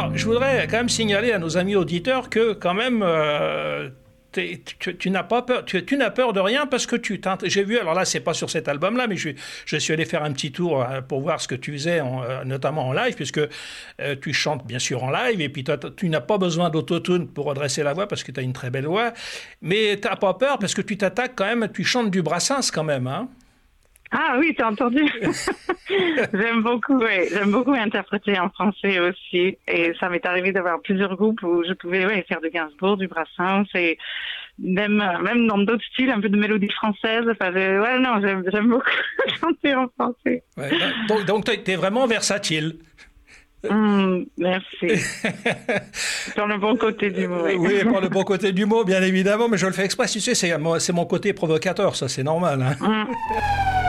Alors, je voudrais quand même signaler à nos amis auditeurs que quand même... tu n'as pas peur, tu n'as peur de rien parce que j'ai vu, alors là c'est pas sur cet album-là, mais je suis allé faire un petit tour pour voir ce que tu faisais, notamment en live, puisque tu chantes bien sûr en live, et puis tu n'as pas besoin d'autotune pour redresser la voix parce que tu as une très belle voix, mais tu n'as pas peur parce que tu t'attaques quand même, tu chantes du Brassens quand même, hein. Ah oui, t'as entendu. J'aime beaucoup interpréter en français aussi. Et ça m'est arrivé d'avoir plusieurs groupes où je pouvais faire du Gainsbourg, du Brassens, et même dans d'autres styles, un peu de mélodie française. Enfin, j'aime beaucoup chanter en français. Ouais, donc t'es vraiment versatile. Merci. Sur le bon côté du mot. Oui, pour le bon côté du mot, bien évidemment, mais je le fais exprès, tu sais, c'est mon côté provocateur, ça c'est normal. Hein.